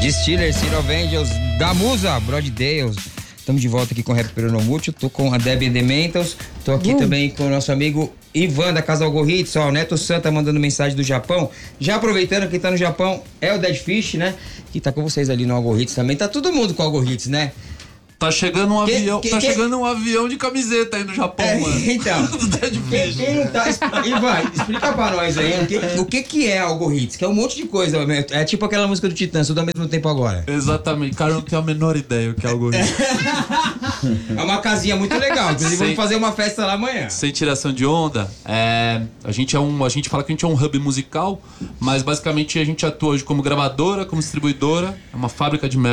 Distiller, City of Angels, da Musa, Broad Dales. Estamos de volta aqui com o Rap Peronomútil. Tô com a Debbie and the Mentals. Tô aqui também com o nosso amigo Ivan da Casa Algorithms. Ó, o Neto Santa mandando mensagem do Japão. Já aproveitando, quem tá no Japão é o Dead Fish, né? Que tá com vocês ali no Algorithms também. Tá todo mundo com o Algorithms, né? Tá chegando um avião, chegando um avião de camiseta aí no Japão, mano. Então, Do Dead Fish. quem não tá... Ivan, explica pra nós aí o que é Algorithms, que é um monte de coisa. É tipo aquela música do Titãs, tudo ao mesmo tempo agora. Exatamente, cara, eu não tenho a menor ideia o que é algoritmo. É uma casinha muito legal, inclusive vamos fazer uma festa lá amanhã. Sem tiração de onda, a gente fala que a gente é um hub musical, mas basicamente a gente atua hoje como gravadora, como distribuidora, é uma fábrica de